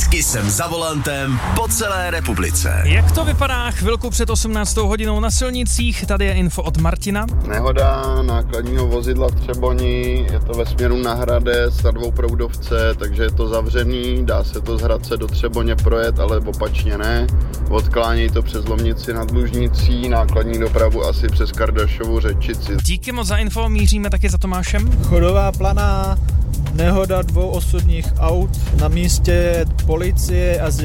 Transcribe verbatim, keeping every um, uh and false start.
Fotky jsem za volantem po celé republice. Jak to vypadá chvilku před osmnáctou hodinou na silnicích? Tady je info od Martina. Nehoda nákladního vozidla v Třeboni, je to ve směru na Hradec na dvouproudovce, takže je to zavřený, dá se to z Hradce do Třeboně projet, ale opačně ne. Odklání to přes Lomnici nad Lužnicí, nákladní dopravu asi přes Kardašovu Řečici. Díky moc za info, míříme taky za Tomášem. Chodová Planá, nehoda dvou osobních aut, na místě policie a